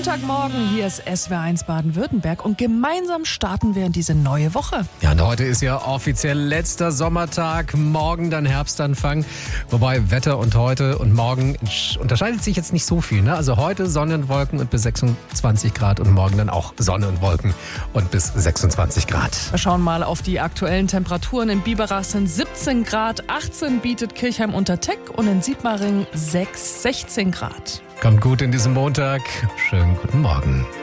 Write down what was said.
Montagmorgen, hier ist SWR1 Baden-Württemberg und gemeinsam starten wir in diese neue Woche. Ja, und heute ist ja offiziell letzter Sommertag, morgen dann Herbstanfang. Wobei Wetter und heute und morgen unterscheidet sich jetzt nicht so viel, ne? Also heute Sonne und Wolken und bis 26 Grad und morgen dann auch Sonne und Wolken und bis 26 Grad. Wir schauen mal auf die aktuellen Temperaturen. In Biberach sind 17 Grad, 18 bietet Kirchheim unter Teck und in Sigmaringen 16 Grad. Kommt gut in diesem Montag. Schönen guten Morgen.